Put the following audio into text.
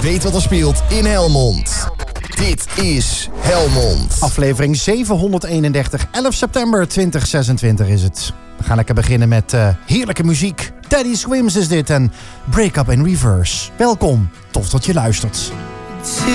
weet wat er speelt in Helmond. Dit is Helmond. Aflevering 731, 11 september 2026 is het. We gaan lekker beginnen met heerlijke muziek. Teddy Swims is dit en Break Up in Reverse. Welkom, tof dat je luistert.